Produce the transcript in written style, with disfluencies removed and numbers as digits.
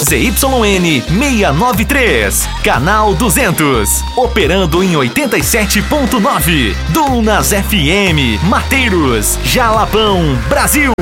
ZYN 693, canal 200, operando em 87.9, Dunas FM, Mateiros, Jalapão, Brasil.